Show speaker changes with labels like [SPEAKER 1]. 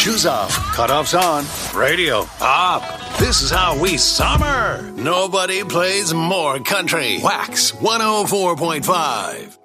[SPEAKER 1] Shoes off, cutoffs on, radio up. This is how we summer. Nobody plays more country. Wax 104.5.